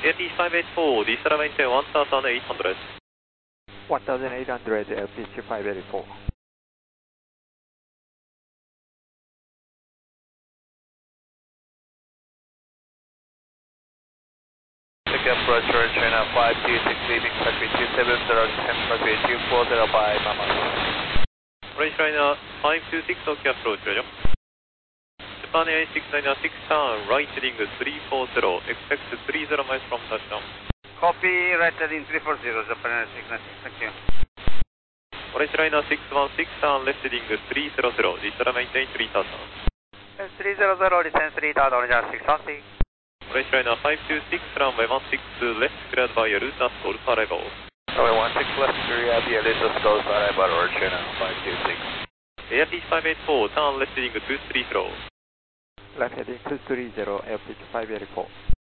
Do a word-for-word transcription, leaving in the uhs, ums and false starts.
A T five eight four, diesel maintain one thousand eight hundred. one thousand eight hundred, L P H five eight four. Take approach for China five two six leaving taxi two seven zero, ten taxi two four zero by Mama. Orange liner five two six, OK approach, Roger. Japan Air six nine six turn, right heading three four zero, expect three zero miles from touchdown. Copy, right heading three four zero, Japan Air six nine six, thank you. Orange liner six one six turn, left heading three zero zero, diesel maintain three thousand. three zero zero, descend three thousand, Orange liner six one six. Orange liner five two six, runway one six left, cleared by Alusa Golf arrival. Runway one six left, three at the Alusa Golf arrival, Orange China five two six. A T five eight four, turn left heading two three zero. Left heading two three zero, L P H five eight four.